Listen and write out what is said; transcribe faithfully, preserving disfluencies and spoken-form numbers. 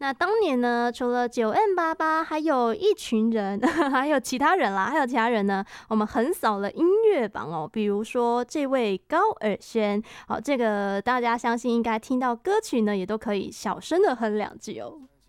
那当年呢，除了九 M 八八，还有一群人，还有其他人啦，还有其他人呢，我们横扫了音乐榜哦。比如说这位高尔宣，好，这个大家相信应该听到歌曲呢，也都可以小声的哼两句哦。